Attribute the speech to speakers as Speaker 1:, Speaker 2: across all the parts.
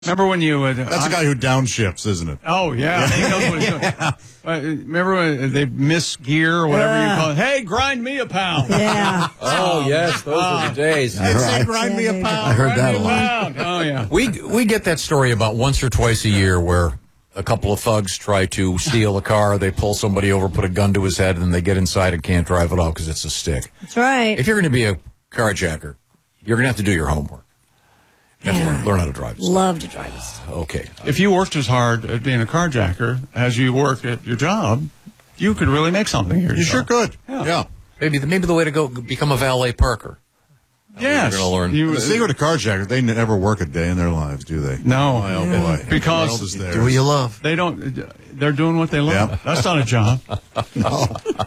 Speaker 1: Remember when you...
Speaker 2: That's a guy who downshifts, isn't it?
Speaker 1: Oh, yeah. He knows what he's doing. Remember when they miss gear or whatever you call it? Hey, grind me a pound.
Speaker 3: Yeah.
Speaker 4: Oh, yes. Those were the days.
Speaker 2: Say, grind me a pound.
Speaker 5: I heard that a lot.
Speaker 1: Oh, yeah.
Speaker 4: We get that story about once or twice a year where a couple of thugs try to steal a car. They pull somebody over, put a gun to his head, and they get inside and can't drive it off because it's a stick.
Speaker 3: That's right.
Speaker 4: If you're going to be a carjacker, you're going to have to do your homework. You have to learn how to drive.
Speaker 3: Love to drive this.
Speaker 4: Okay.
Speaker 1: If you worked as hard at being a carjacker as you work at your job, you could really make something here.
Speaker 2: You sure could. Yeah.
Speaker 4: Maybe the way to go, become a valet parker.
Speaker 1: Yes.
Speaker 4: You're going to learn.
Speaker 2: The secret of carjackers, they never work a day in their lives, do they?
Speaker 1: No.
Speaker 2: Oh, boy.
Speaker 1: Because
Speaker 5: Do what you love.
Speaker 1: they don't. They're doing what they love.
Speaker 2: Yep.
Speaker 1: That's not a job.
Speaker 2: No.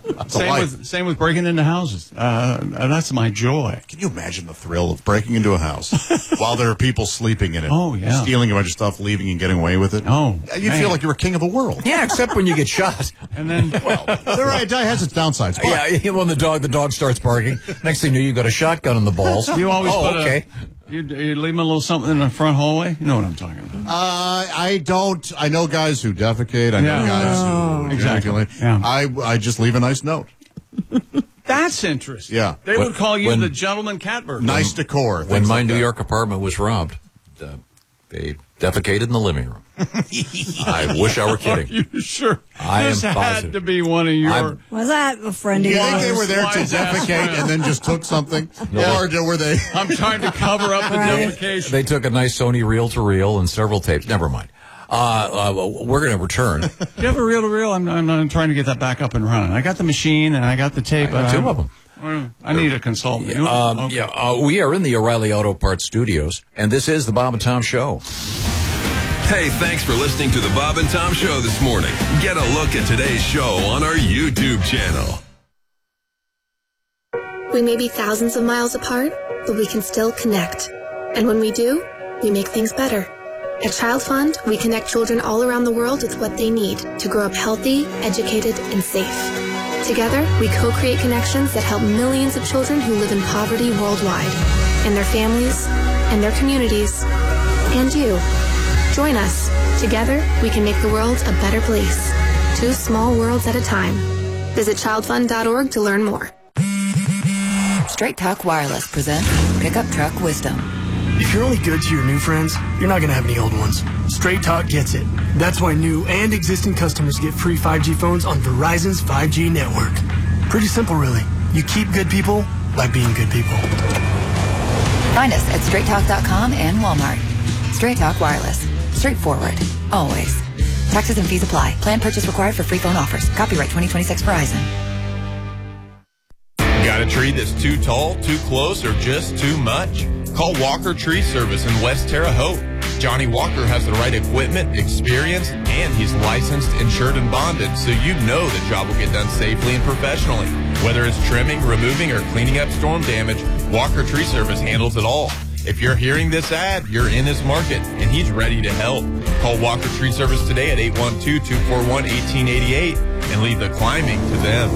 Speaker 1: Same with breaking into houses. That's my joy.
Speaker 2: Can you imagine the thrill of breaking into a house while there are people sleeping in it?
Speaker 1: Oh, yeah.
Speaker 2: Stealing a bunch of stuff, leaving and getting away with it?
Speaker 1: Oh,
Speaker 2: You'd
Speaker 1: man.
Speaker 2: feel like you were king of the world.
Speaker 4: Yeah, except when you get shot.
Speaker 1: And then,
Speaker 2: They're right. It has its downsides. But
Speaker 4: Yeah, when the dog starts barking. Next thing you know, you got a shotgun in the balls.
Speaker 1: you always put
Speaker 4: okay.
Speaker 1: you leave them a little something in the front hallway. You know what I'm talking about.
Speaker 2: I don't. I know guys who defecate. I know guys who
Speaker 1: exactly.
Speaker 2: ejaculate.
Speaker 1: Yeah.
Speaker 2: I just leave a nice note.
Speaker 1: That's interesting.
Speaker 2: Yeah.
Speaker 1: They would call you
Speaker 4: when-
Speaker 1: the gentleman catbird.
Speaker 2: Nice decor.
Speaker 4: When
Speaker 2: things
Speaker 4: my
Speaker 2: like
Speaker 4: New
Speaker 2: that.
Speaker 4: York apartment was robbed, they defecated in the living room. I wish I were kidding.
Speaker 1: You sure?
Speaker 4: I
Speaker 1: this
Speaker 4: am
Speaker 1: had
Speaker 4: positive.
Speaker 1: to be one of your.
Speaker 3: Was that a friend of
Speaker 2: You
Speaker 3: yours?
Speaker 2: think they were there to
Speaker 1: Wise ass
Speaker 2: defecate
Speaker 1: friend.
Speaker 2: and then just took something? Or were they?
Speaker 1: I'm trying to cover up the defecation.
Speaker 4: They took a nice Sony reel-to-reel and several tapes. Never mind. We're going to return.
Speaker 1: Do you have a reel-to-reel? I'm trying to get that back up and running. I got the machine and I got the tape.
Speaker 4: I got two of them.
Speaker 1: I need a consultant. Okay.
Speaker 4: We are in the O'Reilly Auto Parts studios, and this is the Bob and Tom Show.
Speaker 6: Hey, thanks for listening to the Bob and Tom Show this morning. Get a look at today's show on our YouTube channel.
Speaker 7: We may be thousands of miles apart, but we can still connect. And when we do, we make things better. At Child Fund, we connect children all around the world with what they need to grow up healthy, educated, and safe. Together, we co-create connections that help millions of children who live in poverty worldwide, and their families, and their communities, and you. Join us. Together, we can make the world a better place. 2 small worlds at a time. Visit childfund.org to learn more.
Speaker 8: Straight Talk Wireless presents Pickup Truck Wisdom.
Speaker 9: If you're only good to your new friends, you're not going to have any old ones. Straight Talk gets it. That's why new and existing customers get free 5G phones on Verizon's 5G network. Pretty simple, really. You keep good people by being good people.
Speaker 8: Find us at straighttalk.com and Walmart. Straight Talk Wireless. Straightforward. Always. Taxes and fees apply. Plan purchase required for free phone offers. Copyright 2026 Verizon.
Speaker 10: Got a tree that's too tall, too close, or just too much? Call Walker Tree Service in West Terre Haute. Johnny Walker has the right equipment, experience, and he's licensed, insured, and bonded, so you know the job will get done safely and professionally. Whether it's trimming, removing, or cleaning up storm damage, Walker Tree Service handles it all. If you're hearing this ad, you're in his market, and he's ready to help. Call Walker Tree Service today at 812-241-1888 and leave the climbing to them.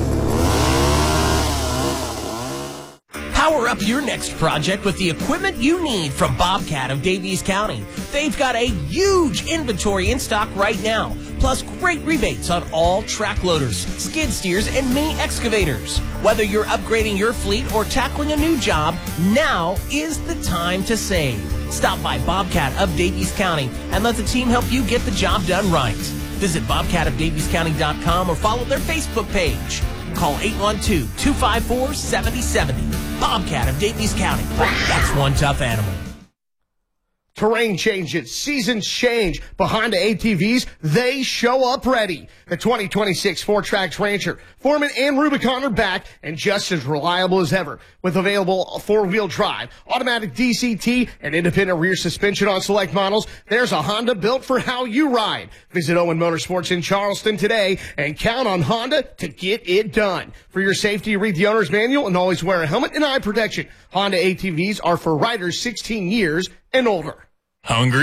Speaker 11: Power up your next project with the equipment you need from Bobcat of Davies County. They've got a huge inventory in stock right now, plus great rebates on all track loaders, skid steers, and mini excavators. Whether you're upgrading your fleet or tackling a new job, now is the time to save. Stop by Bobcat of Davies County and let the team help you get the job done right. Visit bobcatofdaviescounty.com or follow their Facebook page. Call 812-254-7070. Bobcat of Davies County. That's one tough animal.
Speaker 12: Terrain changes, seasons change. Behind the ATVs, they show up ready. The 2026 Four-Tracks Rancher, Foreman, and Rubicon are back and just as reliable as ever. With available four-wheel drive, automatic DCT, and independent rear suspension on select models, there's a Honda built for how you ride. Visit Owen Motorsports in Charleston today and count on Honda to get it done. For your safety, read the owner's manual and always wear a helmet and eye protection. Honda ATVs are for riders 16 years and older.
Speaker 10: Hungry?